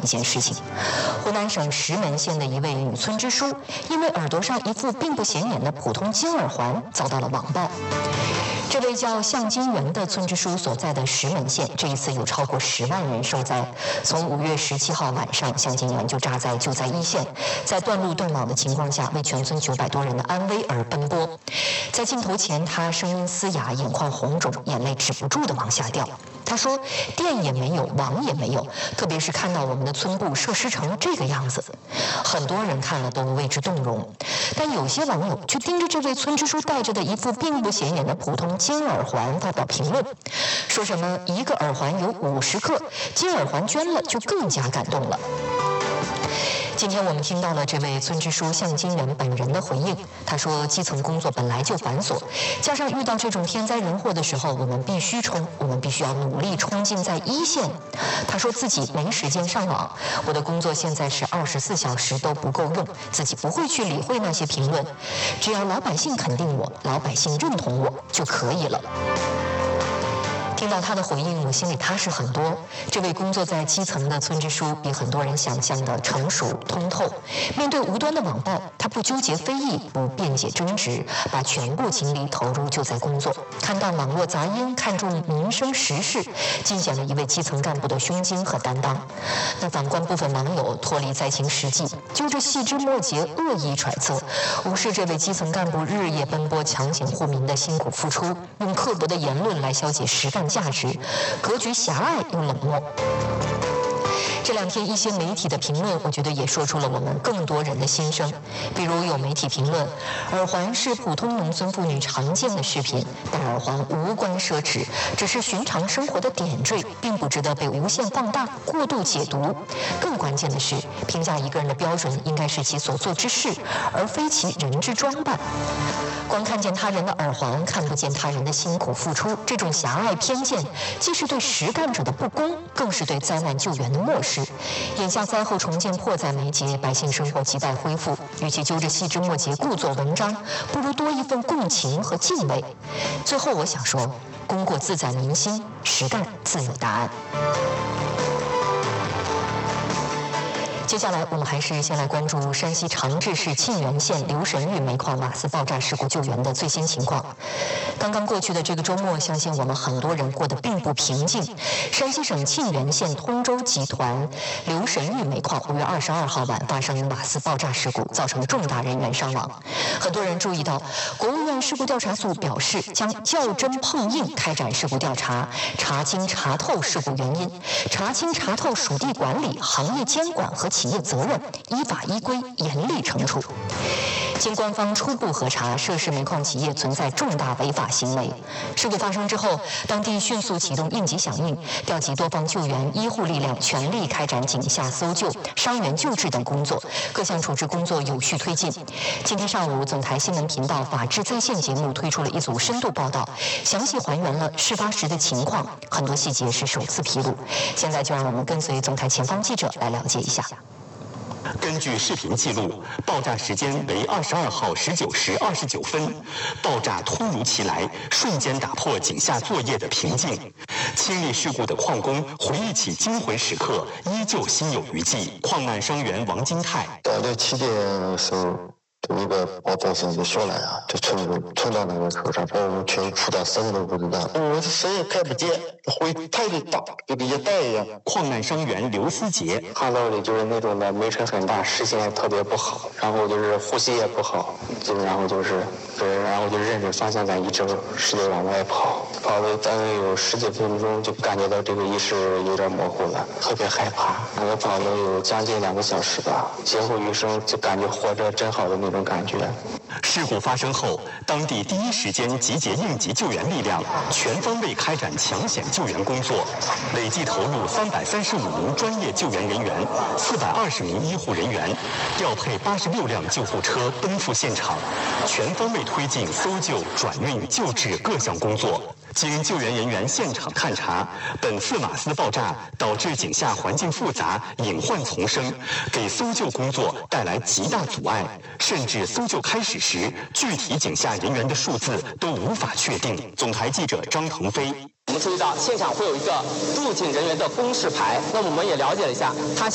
件事情。湖南省石门县的一位女村支书，因为耳朵上一副并不显眼的普通金耳环，遭到了网暴。这位叫向金元的村支书所在的石门县，这一次有超过10万人受灾。从5月17号晚上，向金元就在一线，在断路断网的情况下，为全村900多人的安危而奔波。在镜头前，他声音嘶哑，眼眶红肿，眼泪止不住地往下掉。他说：“电也没有，网也没有，特别是看到我们的村部设施成这个样子，很多人看了都为之动容。但有些网友却盯着这位村支书戴着的一副并不显眼的普通金耳环发表评论，说什么一个耳环有50克，金耳环捐了就更加感动了。”今天我们听到了这位村支书向金元本人的回应，他说基层工作本来就繁琐，加上遇到这种天灾人祸的时候，我们必须冲，我们必须要努力冲劲在一线。他说自己没时间上网，我的工作现在是24小时都不够用，自己不会去理会那些评论，只要老百姓肯定我，老百姓认同我就可以了。听到他的回应，我心里踏实很多。这位工作在基层的村支书比很多人想象的成熟通透。面对无端的网暴，他不纠结非议，不辩解争执，把全部精力投入就在工作。看淡网络杂音，看重民生时事，尽显了一位基层干部的胸襟和担当。那反观部分网友脱离灾情实际，就着细枝末节恶意揣测，无视这位基层干部日夜奔波抢险护民的辛苦付出，用刻薄的言论来消解实干价值，格局狭隘又冷漠。这2天一些媒体的评论，我觉得也说出了我们更多人的心声。比如有媒体评论，耳环是普通农村妇女常见的饰品，戴耳环无关奢侈，只是寻常生活的点缀，并不值得被无限放大、过度解读。更关键的是，评价一个人的标准应该是其所做之事，而非其人之装扮。光看见他人的耳环，看不见他人的辛苦付出，这种狭隘偏见，既是对实干者的不公，更是对灾难救援的漠视。眼下灾后重建迫在眉睫，百姓生活亟待恢复，与其揪着细枝末节故作文章，不如多一份共情和敬畏。最后我想说，功过自在民心，实干自有答案。接下来我们还是先来关注山西长治市沁源县刘神峪煤矿瓦斯爆炸事故救援的最新情况。刚刚过去的这个周末，相信我们很多人过得并不平静。山西省沁源县通州集团刘神峪煤矿5月22号晚发生瓦斯爆炸事故，造成重大人员伤亡。很多人注意到，国务院事故调查组表示将较真碰硬开展事故调查，查清查透事故原因，查清查透属地管理、行业监管和企业责任，依法依规严厉惩处。经官方初步核查，涉事煤矿企业存在重大违法行为。事故发生之后，当地迅速启动应急响应，调集多方救援医护力量，全力开展井下搜救、伤员救治等工作，各项处置工作有序推进。今天上午，总台新闻频道《法治在线》节目推出了一组深度报道，详细还原了事发时的情况，很多细节是首次披露。现在就让我们跟随总台前方记者来了解一下。 根据视频记录，爆炸时间为22号19时29分，爆炸突如其来，瞬间打破井下作业的平静。亲历事故的矿工回忆起惊魂时刻，依旧心有余悸。矿难伤员王金泰， 到6、7点的时候，有一个爆炸声就出来啊，就冲到那个车上，把我们全扑到什么都不知道。我谁也看不见，灰太大，就跟一袋一样。 矿难伤员刘思杰， 看到的就是那种的煤尘很大，视线也特别不好，然后就是呼吸也不好，然后就认准方向感，一直使劲往外跑，跑了大概有10几分钟，就感觉到这个意识有点模糊了，特别害怕。我跑了有将近2个小时吧，劫后余生，就感觉活着真好的那种感觉。 事故发生后，当地第一时间集结应急救援力量，全方位开展抢险救援工作，累计投入335名专业救援人员，420名医护人员，调配86辆救护车奔赴现场，全方位推进搜救、转运、救治各项工作。经救援人员现场勘查，本次瓦斯爆炸导致井下环境复杂、隐患丛生，给搜救工作带来极大阻碍，甚至搜救开始时，具体井下人员的数字都无法确定。总台记者张腾飞。 我们注意到现场会有一个入井人员的公示牌，那我们也了解了一下，它